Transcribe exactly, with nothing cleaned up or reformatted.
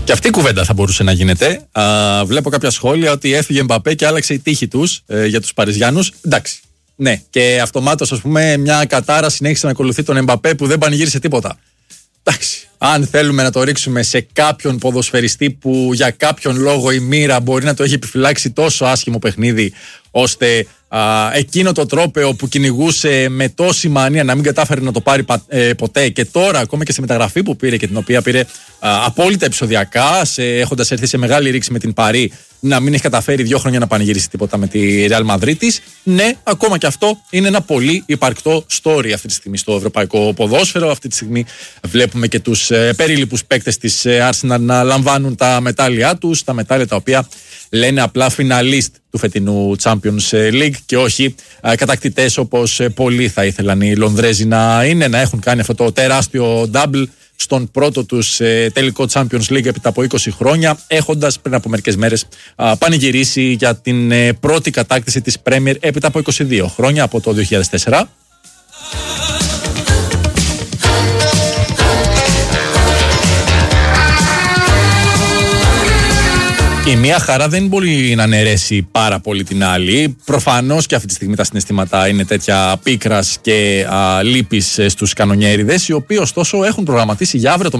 Και αυτή η κουβέντα θα μπορούσε να γίνεται. Α, βλέπω κάποια σχόλια ότι έφυγε Εμπαπέ και άλλαξε η τύχη τους ε, για τους Παριζιάνους. Εντάξει. Ναι, και αυτομάτως, ας πούμε, μια κατάρα συνέχισε να ακολουθεί τον Εμπαπέ που δεν πανηγύρισε τίποτα. Εντάξει. Αν θέλουμε να το ρίξουμε σε κάποιον ποδοσφαιριστή που για κάποιον λόγο η μοίρα μπορεί να το έχει επιφυλάξει τόσο άσχημο παιχνίδι, ώστε α, εκείνο το τρόπαιο που κυνηγούσε με τόση μανία να μην κατάφερε να το πάρει ε, ποτέ, και τώρα ακόμα και σε μεταγραφή που πήρε και την οποία πήρε α, απόλυτα επεισοδιακά, έχοντας έρθει σε μεγάλη ρήξη με την Παρί, να μην έχει καταφέρει δύο χρόνια να πανηγυρίσει τίποτα με τη Real Madrid της. Ναι, ακόμα και αυτό είναι ένα πολύ υπαρκτό story αυτή τη στιγμή στο ευρωπαϊκό ποδόσφαιρο. Αυτή τη στιγμή βλέπουμε και τους ε, περίληπους παίκτες της ε, Arsenal να λαμβάνουν τα μετάλλια τους, τα μετάλλια τα οποία λένε απλά finalist του φετινού Champions League και όχι ε, κατακτητές όπως ε, πολλοί θα ήθελαν οι Λονδρέζοι να είναι, να έχουν κάνει αυτό το τεράστιο double στον πρώτο τους ε, τελικό Champions League έπειτα από είκοσι χρόνια, έχοντας πριν από μερικές μέρες α, πανηγυρίσει για την ε, πρώτη κατάκτηση της Premier έπειτα από είκοσι δύο χρόνια, από το δύο χιλιάδες τέσσερα. Η μία χαρά δεν μπορεί να αναιρέσει πάρα πολύ την άλλη. Προφανώς και αυτή τη στιγμή τα συναισθήματα είναι τέτοια πίκρας και α, λύπης στους κανονιέριδες, οι οποίοι ωστόσο έχουν προγραμματίσει για αύριο το